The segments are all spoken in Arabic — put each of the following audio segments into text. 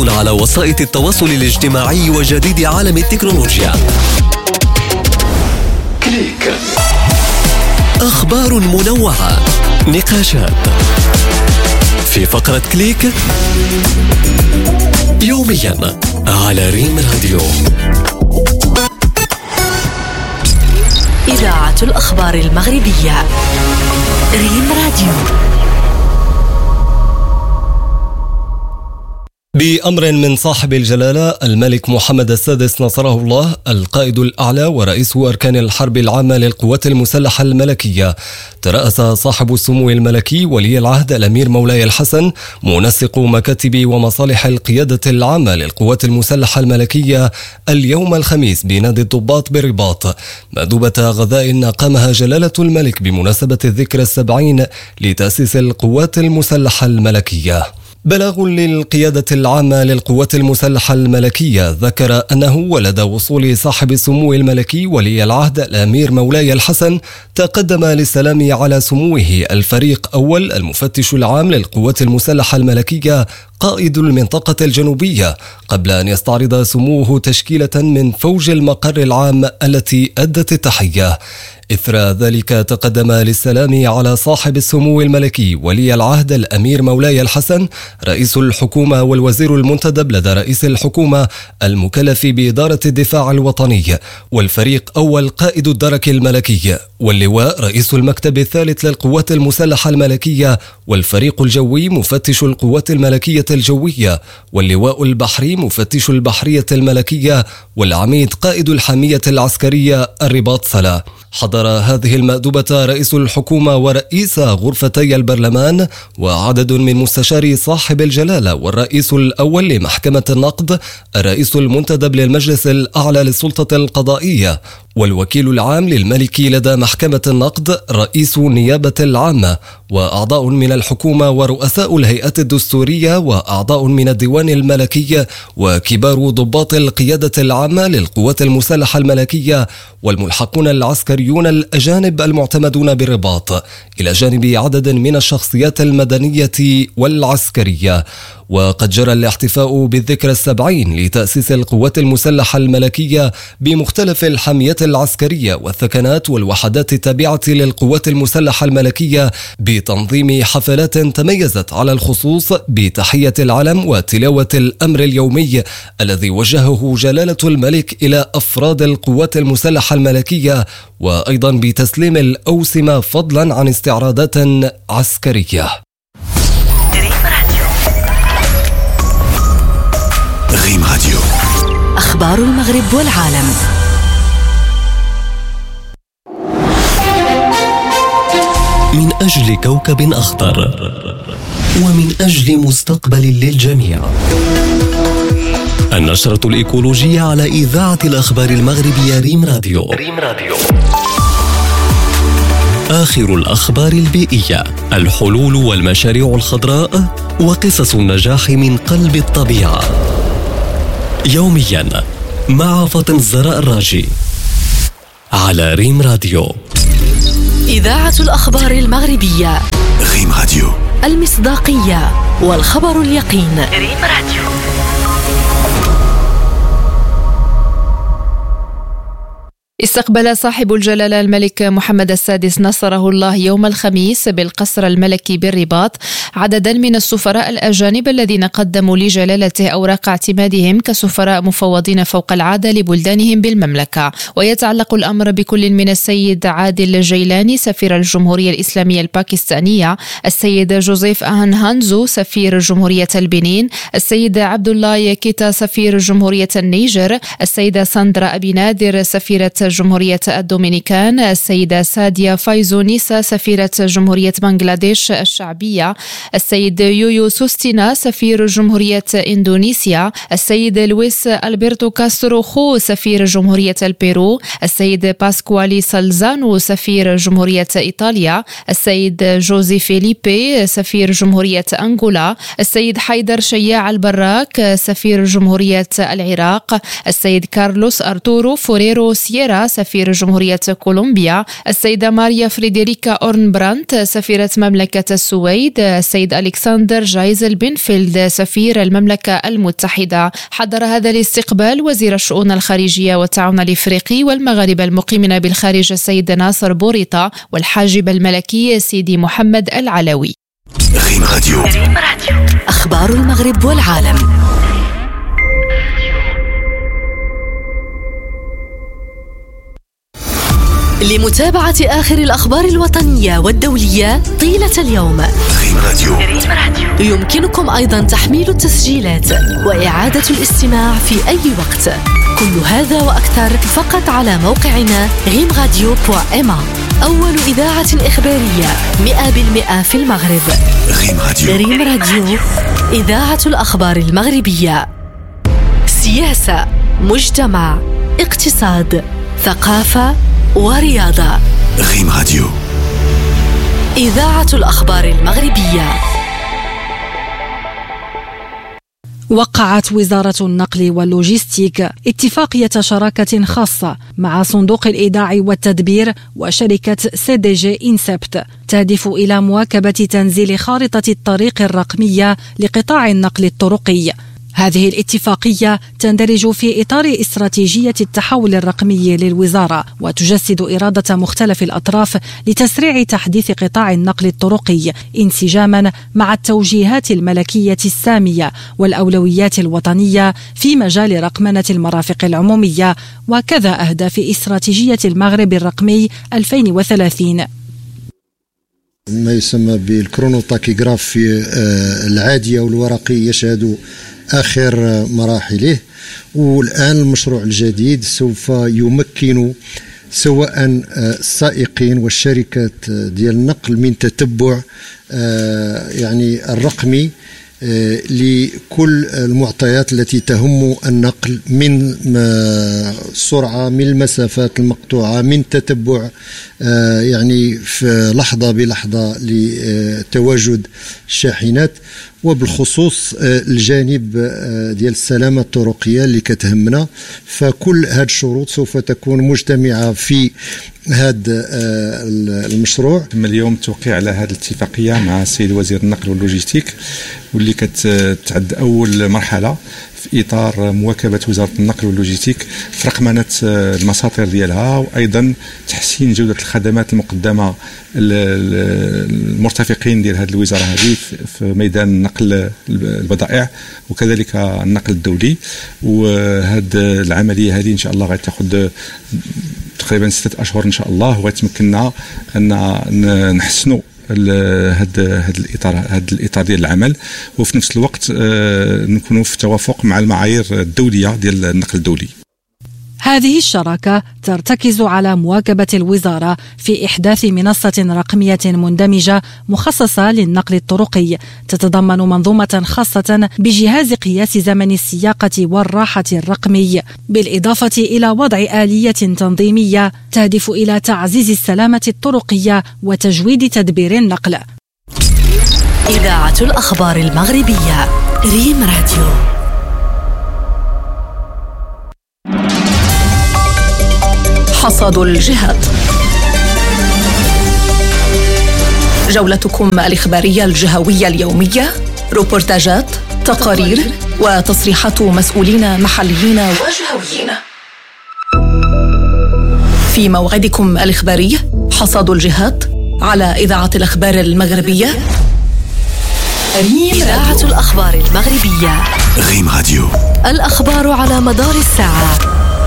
على وسائل التواصل الاجتماعي وجديد عالم التكنولوجيا. كليك. أخبار منوعة، نقاشات في فقرة كليك يوميا على ريم راديو. إذاعة الأخبار المغربية ريم راديو. بأمر من صاحب الجلالة الملك محمد السادس نصره الله القائد الأعلى ورئيس أركان الحرب العامة للقوات المسلحة الملكية، ترأس صاحب السمو الملكي ولي العهد الأمير مولاي الحسن منسق مكاتب ومصالح القيادة العامة للقوات المسلحة الملكية اليوم الخميس بنادي الضباط بالرباط مأدوبة غذاء قامها جلالة الملك بمناسبة الذكرى 70 لتأسيس القوات المسلحة الملكية. بلاغ للقيادة العامة للقوات المسلحة الملكية ذكر أنه ولد وصول صاحب السمو الملكي ولي العهد الأمير مولاي الحسن تقدم للسلام على سموه الفريق أول المفتش العام للقوات المسلحة الملكية قائد المنطقة الجنوبية قبل أن يستعرض سموه تشكيلة من فوج المقر العام التي أدت التحية. إثر ذلك تقدم للسلام على صاحب السمو الملكي ولي العهد الأمير مولاي الحسن رئيس الحكومة والوزير المنتدب لدى رئيس الحكومة المكلف بإدارة الدفاع الوطني، والفريق أول قائد الدرك الملكي، واللواء رئيس المكتب الثالث للقوات المسلحة الملكية، والفريق الجوي مفتش القوات الملكية الجوية، واللواء البحري مفتش البحرية الملكية، والعميد قائد الحامية العسكرية الرباط سلا. حضر هذه المأدوبة رئيس الحكومة ورئيس غرفتي البرلمان وعدد من مستشاري صاحب الجلالة والرئيس الأول لمحكمة النقد، الرئيس المنتدب للمجلس الأعلى للسلطة القضائية، والوكيل العام للملك لدى محكمة النقد، رئيس النيابة العامة، وأعضاء من الحكومة ورؤساء الهيئات الدستورية وأعضاء من الديوان الملكي وكبار ضباط القيادة العامة للقوات المسلحة الملكية والملحقون العسكريون الأجانب المعتمدون بالرباط، إلى جانب عدد من الشخصيات المدنية والعسكرية. وقد جرى الاحتفاء بالذكرى 70 لتأسيس القوات المسلحة الملكية بمختلف الحاميات العسكرية والثكنات والوحدات التابعة للقوات المسلحة الملكية بتنظيم حفلات تميزت على الخصوص بتحية العلم وتلاوة الأمر اليومي الذي وجهه جلالة الملك إلى أفراد القوات المسلحة الملكية، وأيضا بتسليم الأوسمة فضلا عن استعراضات عسكرية. ريم راديو. أخبار المغرب والعالم. من أجل كوكب أخضر ومن أجل مستقبل للجميع. النشرة الإيكولوجية على إذاعة الأخبار المغربية ريم راديو. آخر الأخبار البيئية، الحلول والمشاريع الخضراء وقصص النجاح من قلب الطبيعة. يوميا مع فاطن الزراء الراجي على ريم راديو. إذاعة الأخبار المغربية ريم راديو. المصداقية والخبر اليقين. ريم راديو. استقبل صاحب الجلالة الملك محمد السادس نصره الله يوم الخميس بالقصر الملكي بالرباط عددا من السفراء الأجانب الذين قدموا لجلالته أوراق اعتمادهم كسفراء مفوضين فوق العادة لبلدانهم بالمملكة. ويتعلق الأمر بكل من السيد عادل الجيلاني سفير الجمهورية الإسلامية الباكستانية، السيد جوزيف أهان هانزو سفير جمهورية البنين، السيد عبد الله يكيتا سفير جمهورية النيجر، السيدة ساندرا أبي نادر سفيرة جمهورية الدومينيكان، السيدة ساديا فايزو نيسا سفيرة جمهورية بنغلاديش الشعبية، السيد يويو سوستينا سفير جمهورية إندونيسيا، السيد لويس ألبرتو كاسترو خو سفير جمهورية البيرو، السيد باسكوالي سالزانو سفير جمهورية إيطاليا، السيد جوزي فيليبي سفير جمهورية أنغولا، السيد حيدر شياع البراك سفير جمهورية العراق، السيد كارلوس أرتورو فوريرو سييرا ريفيرا سفير جمهورية كولومبيا، السيدة ماريا فريدريكا أورنبرانت سفيرة مملكة السويد، السيد ألكسندر جايزل بنفيلد سفير المملكة المتحدة. حضر هذا الاستقبال وزير الشؤون الخارجية والتعاون الإفريقي والمغاربة المقيمين بالخارج السيد ناصر بوريطة والحاجب الملكي سيدي محمد العلوي. ريم راديو. أخبار المغرب والعالم. لمتابعة آخر الأخبار الوطنية والدولية طيلة اليوم، ريم راديو. يمكنكم أيضا تحميل التسجيلات وإعادة الاستماع في أي وقت. كل هذا وأكثر فقط على موقعنا rimradio.ma. أول إذاعة إخبارية 100% في المغرب. ريم راديو، إذاعة الأخبار المغربية. سياسة، مجتمع، اقتصاد، ثقافة ورياضة. ريم راديو، إذاعة الأخبار المغربية. وقعت وزارة النقل واللوجستيك اتفاقية شراكة خاصة مع صندوق الإيداع والتدبير وشركة CDG INSEPT تهدف إلى مواكبة تنزيل خارطة الطريق الرقمية لقطاع النقل الطرقي. هذه الاتفاقية تندرج في إطار استراتيجية التحول الرقمي للوزارة، وتجسد إرادة مختلف الأطراف لتسريع تحديث قطاع النقل الطرقي انسجاما مع التوجيهات الملكية السامية والأولويات الوطنية في مجال رقمنة المرافق العمومية وكذا أهداف استراتيجية المغرب الرقمي 2030. ما يسمى بالكرونوتاكيغراف العادي أو الورقي يشهد آخر مراحله، والآن المشروع الجديد سوف يمكن سواء السائقين والشركات ديال النقل من تتبع يعني الرقمي لكل المعطيات التي تهم النقل من السرعة، من المسافات المقطوعة، من تتبع يعني في لحظة بلحظة لتواجد الشاحنات، وبالخصوص الجانب ديال السلامة الطرقية اللي كتهمنا. فكل هذه الشروط سوف تكون مجتمعة في هذا المشروع. تم اليوم التوقيع على هذه الاتفاقية مع السيد وزير النقل واللوجستيك، واللي كتعد أول مرحلة في إطار مواكبة وزارة النقل واللوجستيك في رقمنة المساطر ديالها، وأيضا تحسين جودة الخدمات المقدمة المرتفقين ديال هذه الوزارة هذه في ميدان نقل البضائع وكذلك النقل الدولي. وهذه العملية هذه إن شاء الله غتاخذ تقريبا 6 أشهر إن شاء الله، وغتمكننا أن نحسنوا هذا الإطار ديال العمل، وفي نفس الوقت نكونوا في توافق مع المعايير الدولية ديال النقل الدولي. هذه الشراكة ترتكز على مواكبة الوزارة في إحداث منصة رقمية مندمجة مخصصة للنقل الطرقي، تتضمن منظومة خاصة بجهاز قياس زمن السياقة والراحة الرقمي، بالإضافة إلى وضع آلية تنظيمية تهدف إلى تعزيز السلامة الطرقية وتجويد تدبير النقل. إذاعة الأخبار المغربية، ريم راديو. حصاد الجهات، جولتكم الإخبارية الجهوية اليومية، روبورتاجات، تقارير وتصريحات مسؤولين محليين وجهويين. في موعدكم الإخباري حصاد الجهات على إذاعة الأخبار المغربية، إذاعة الأخبار المغربية، ريم راديو. الأخبار على مدار الساعة.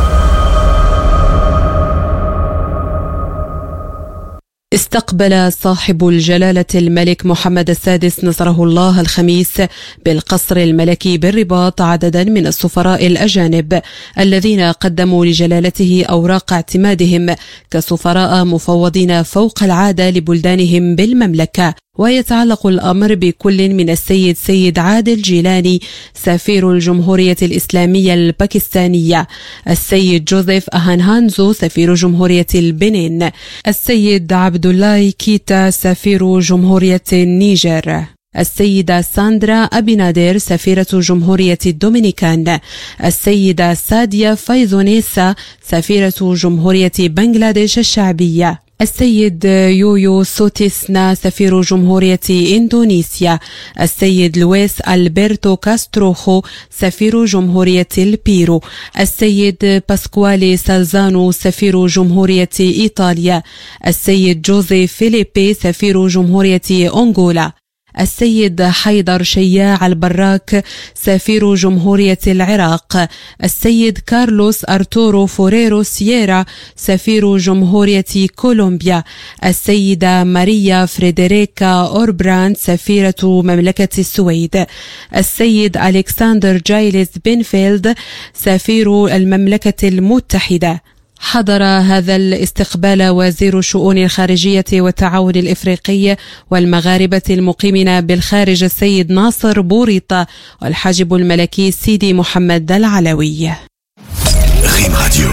استقبل صاحب الجلالة الملك محمد السادس نصره الله الخميس بالقصر الملكي بالرباط عددا من السفراء الأجانب الذين قدموا لجلالته أوراق اعتمادهم كسفراء مفوضين فوق العادة لبلدانهم بالمملكة. ويتعلق الأمر بكل من السيد سيد عادل جيلاني سفير الجمهورية الإسلامية الباكستانية، السيد جوزيف أهانهانزو سفير جمهورية البنين، السيد عبد الله كيتا سفير جمهورية النيجر، السيدة ساندرا أبينادير سفيرة جمهورية الدومينيكان، السيدة ساديا فايزونيسا سفيرة جمهورية بنغلاديش الشعبية، السيد يويو سوتيسنا سفير جمهورية إندونيسيا، السيد لويس ألبرتو كاستروخو سفير جمهورية البيرو، السيد باسكوالي سالزانو سفير جمهورية إيطاليا، السيد جوزي فيليبي سفير جمهورية أنغولا، السيد حيدر شياع البراك سفير جمهورية العراق، السيد كارلوس أرتورو فوريرو سييرا سفير جمهورية كولومبيا، السيدة ماريا فريدريكا أوربراند سفيرة مملكة السويد، السيد ألكسندر جايلز بنفيلد سفير المملكة المتحدة. حضر هذا الاستقبال وزير الشؤون الخارجية والتعاون الإفريقي والمغاربة المقيمين بالخارج السيد ناصر بوريطة والحاجب الملكي سيدي محمد العلوي. ريم راديو.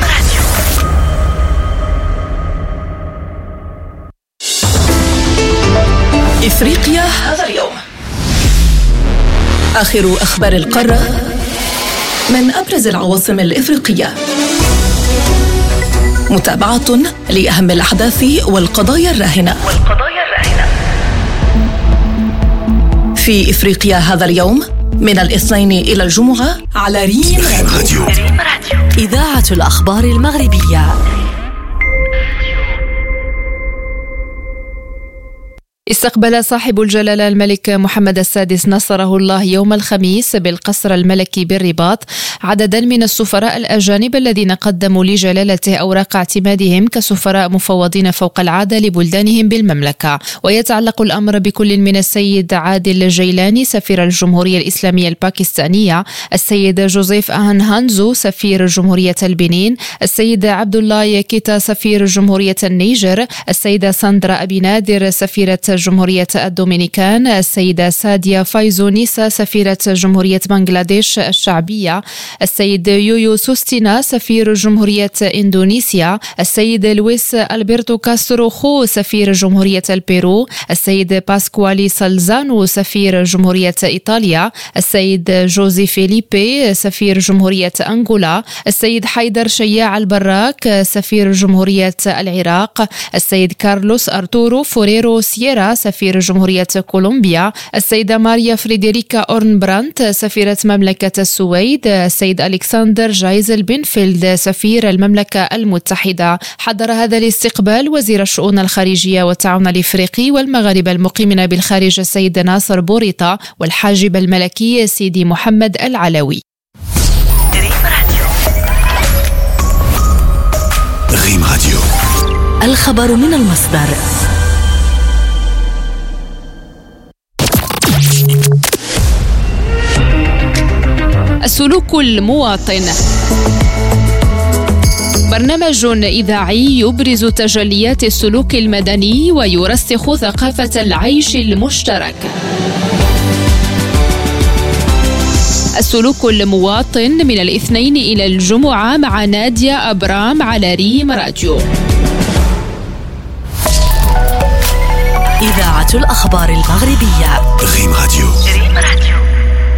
إفريقيا هذا اليوم. آخر أخبار القارة من أبرز العواصم الإفريقية. متابعة لأهم الأحداث والقضايا الراهنة. في إفريقيا هذا اليوم من الاثنين إلى الجمعة على ريم راديو. إذاعة الأخبار المغربية. استقبل صاحب الجلالة الملك محمد السادس نصره الله يوم الخميس بالقصر الملكي بالرباط عددا من السفراء الأجانب الذين قدموا لجلالته أوراق اعتمادهم كسفراء مفوضين فوق العادة لبلدانهم بالمملكة. ويتعلق الأمر بكل من السيد عادل الجيلاني سفير الجمهورية الإسلامية الباكستانية، السيد جوزيف أهان هانزو سفير جمهورية البنين، السيد عبد الله يكيتا سفير جمهورية النيجر، السيدة ساندرا أبينادير سفيرة جمهورية الدومينيكان، السيدة ساديا فايزونيسا سفيرة جمهورية بنغلاديش الشعبية، السيد يويو سوستينا سفير جمهورية إندونيسيا، السيد لويس ألبرتو كاستروخو سفير جمهورية البيرو، السيد باسكوالي سالزانو سفير جمهورية إيطاليا، السيد جوزي فيليبي سفير جمهورية أنغولا، السيد حيدر شياع البراك سفير جمهورية العراق، السيد كارلوس أرتورو فوريرو سييرا سفير جمهورية كولومبيا، السيدة ماريا فريدريكا أورنبرانت سفيرة مملكة السويد، السيد ألكسندر جايزل بنفيلد سفير المملكة المتحدة. حضر هذا الاستقبال وزير الشؤون الخارجية والتعاون الإفريقي والمغاربة المقيمين بالخارج السيد ناصر بوريطة والحاجب الملكي سيدي محمد العلوي. ريم راديو. الخبر من المصدر. السلوك المواطن، برنامج إذاعي يبرز تجليات السلوك المدني ويرسخ ثقافة العيش المشترك. السلوك المواطن من الاثنين إلى الجمعة مع نادية أبرام على ريم راديو. إذاعة الأخبار المغربية. ريم راديو.